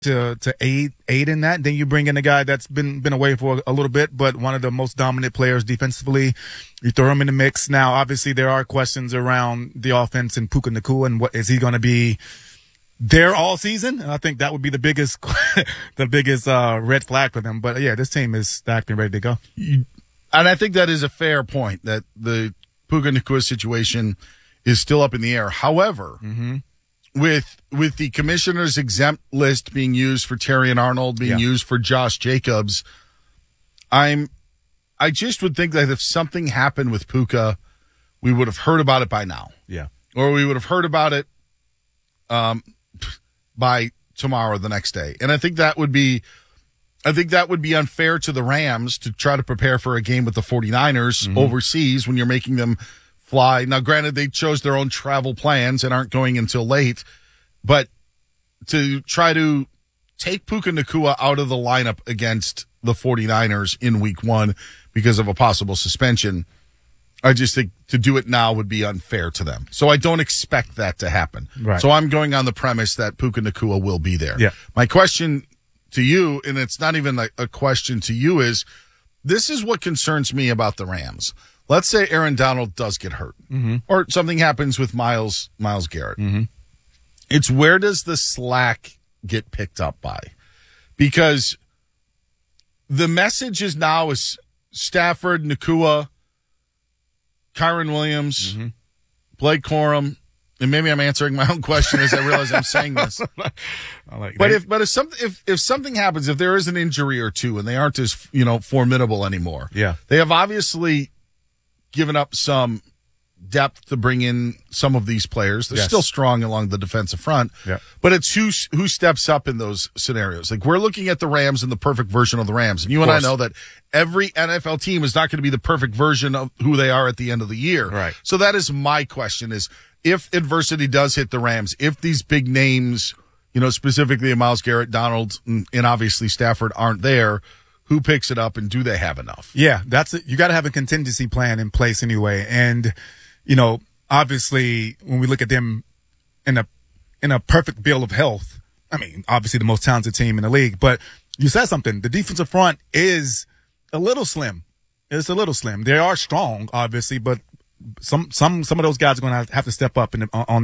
to aid in that. Then you bring in a guy that's been away for a little bit, but one of the most dominant players defensively. You throw him in the mix. Now, obviously, there are questions around the offense and Puka Nacua and what is he going to be there all season? And I think that would be the biggest red flag for them. But yeah, this team is stacked and ready to go. And I think that is a fair point, that the Puka Nacua situation is still up in the air. However, with the commissioner's exempt list being used for Terrion Arnold, being used for Josh Jacobs, I just would think that if something happened with Puka, we would have heard about it by now. Yeah. Or we would have heard about it by tomorrow or the next day. And I think that would be unfair to the Rams to try to prepare for a game with the 49ers overseas when you're making them fly. Now, granted, they chose their own travel plans and aren't going until late, but to try to take Puka Nacua out of the lineup against the 49ers in week 1 because of a possible suspension, I just think to do it now would be unfair to them. So I don't expect that to happen. Right. So I'm going on the premise that Puka Nacua will be there. Yeah. My question to you, and it's not even a question to you, is this is what concerns me about the Rams. Let's say Aaron Donald does get hurt or something happens with Myles Garrett. It's where does the slack get picked up by? Because the message is now is Stafford, Nacua, Kyron Williams, Blake Corum, and maybe I'm answering my own question as I realize I'm saying this. If something happens, if there is an injury or two and they aren't as formidable anymore, they have obviously given up some depth to bring in some of these players. They're still strong along the defensive front, but it's who steps up in those scenarios. Like, we're looking at the Rams and the perfect version of the Rams. And you and I know that every NFL team is not going to be the perfect version of who they are at the end of the year. Right. So that is my question, is if adversity does hit the Rams, if these big names, specifically Myles Garrett, Donald, and obviously Stafford aren't there, who picks it up and do they have enough? Yeah, that's it. You got to have a contingency plan in place anyway. And, obviously when we look at them in a perfect bill of health, I mean, obviously the most talented team in the league, but you said something. The defensive front is a little slim. It's a little slim. They are strong, obviously, but some of those guys are going to have to step up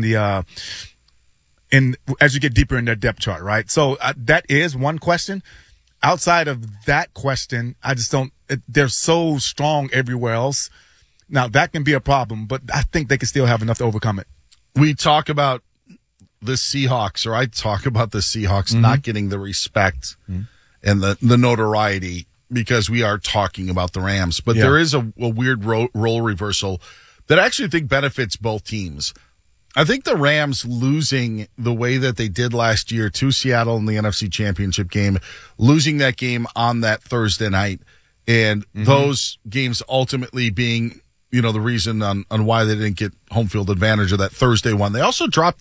as you get deeper in their depth chart, right? So that is one question. Outside of that question, I just don't. They're so strong everywhere else. Now that can be a problem, but I think they can still have enough to overcome it. We talk about the Seahawks, or I talk about the Seahawks not getting the respect and the notoriety because we are talking about the Rams. But there is a weird role reversal that I actually think benefits both teams. I think the Rams losing the way that they did last year to Seattle in the NFC Championship game, losing that game on that Thursday night, and those games ultimately being, the reason on why they didn't get home field advantage of that Thursday one. They also dropped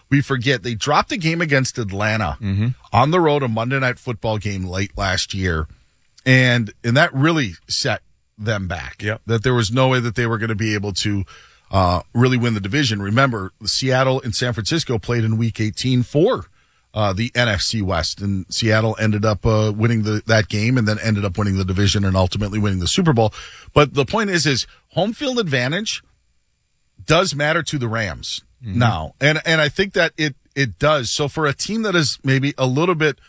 they dropped a game against Atlanta on the road, a Monday Night Football game late last year. And that really set them back. That there was no way that they were going to be able to really win the division. Remember, Seattle and San Francisco played in Week 18 for the NFC West, and Seattle ended up winning that game and then ended up winning the division and ultimately winning the Super Bowl. But the point is home field advantage does matter to the Rams now, and I think that it does. So for a team that is maybe a little bit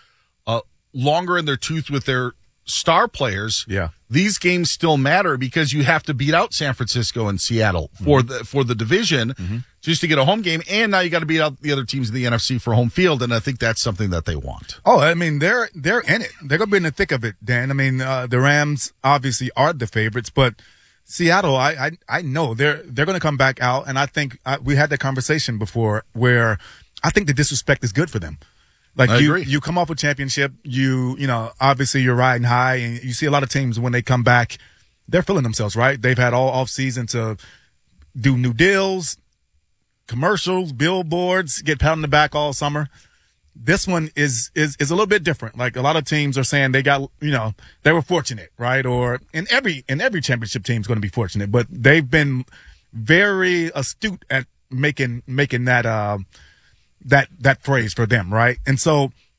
longer in their tooth with their star players, these games still matter because you have to beat out San Francisco and Seattle for the division just to get a home game, and now you got to beat out the other teams in the NFC for home field, and I think that's something that they want. Oh, I mean, they're in it. They're going to be in the thick of it, Dan. I mean, the Rams obviously are the favorites, but Seattle, I know they're going to come back out, and I think we had that conversation before where I think the disrespect is good for them. Like, you come off a championship, obviously you're riding high, and you see a lot of teams when they come back, they're feeling themselves, right? They've had all off season to do new deals, commercials, billboards, get pat on the back all summer. This one is a little bit different. Like, a lot of teams are saying they got, they were fortunate, right? Or in every championship team is going to be fortunate, but they've been very astute at making that that phrase for them, right? And so